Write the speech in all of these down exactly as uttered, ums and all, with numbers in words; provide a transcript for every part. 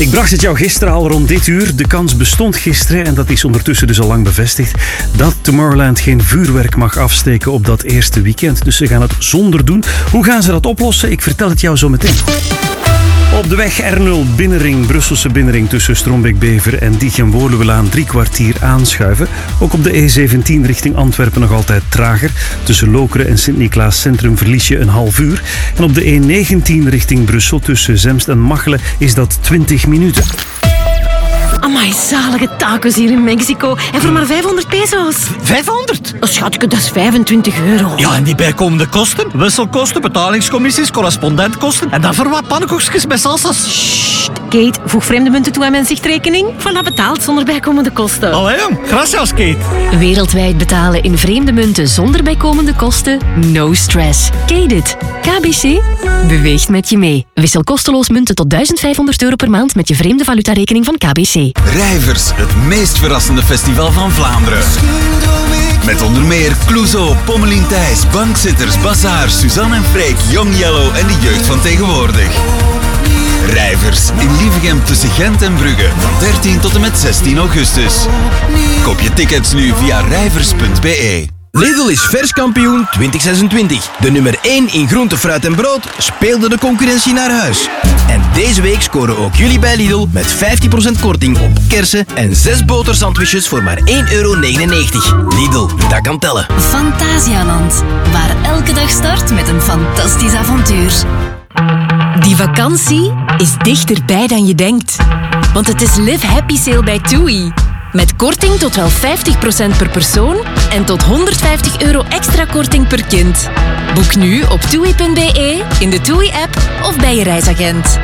Ik bracht het jou gisteren al rond dit uur. De kans bestond gisteren, en dat is ondertussen dus al lang bevestigd, dat Tomorrowland geen vuurwerk mag afsteken op dat eerste weekend. Dus ze gaan het zonder doen. Hoe gaan ze dat oplossen? Ik vertel het jou zo meteen. Op de weg R nul binnenring, Brusselse binnenring tussen Strombeek-Bever en Diegem-Woluwelaan drie kwartier aanschuiven. Ook op de E zeventien richting Antwerpen nog altijd trager. Tussen Lokeren en Sint-Niklaas Centrum verlies je een half uur. En op de E negentien richting Brussel tussen Zemst en Machelen is dat twintig minuten. Amai, zalige tacos hier in Mexico. En voor maar vijfhonderd peso's. vijfhonderd? Oh, schatje, dat is vijfentwintig euro. Ja, en die bijkomende kosten? Wisselkosten, betalingscommissies, correspondentkosten. En dan voor wat pannenkoekjes met salsa's. Sst, Kate, voeg vreemde munten toe aan mijn zichtrekening. Voilà, betaald zonder bijkomende kosten. Allee, jong. Gracias, Kate. Wereldwijd betalen in vreemde munten zonder bijkomende kosten? No stress. Kate it. K B C beweegt met je mee. Wissel kosteloos munten tot duizend vijfhonderd euro per maand met je vreemde valutarekening van K B C. Rijvers, het meest verrassende festival van Vlaanderen. Met onder meer Clouseau, Pommelien Thijs, Bankzitters, Bazaar, Suzanne en Freek, Young Yellow en de jeugd van tegenwoordig. Rijvers in Lievegem tussen Gent en Brugge van dertien tot en met zestien augustus. Koop je tickets nu via rijvers punt b e. Lidl is verskampioen twintig zesentwintig. De nummer één in groente, fruit en brood speelde de concurrentie naar huis. En deze week scoren ook jullie bij Lidl met vijftien procent korting op kersen en zes botersandwiches voor maar één euro negenennegentig. Lidl, dat kan tellen. Fantasialand, waar elke dag start met een fantastisch avontuur. Die vakantie is dichterbij dan je denkt. Want het is Live Happy Sale bij TUI. Met korting tot wel vijftig procent per persoon en tot honderdvijftig euro extra korting per kind. Boek nu op toei punt b e, in de TUI-app of bij je reisagent.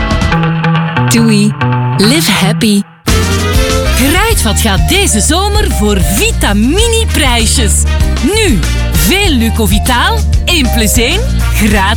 TUI. Live happy. Kruidvat gaat deze zomer voor Vitamini-prijsjes. Nu, veel Lucovitaal, één plus één, gratis.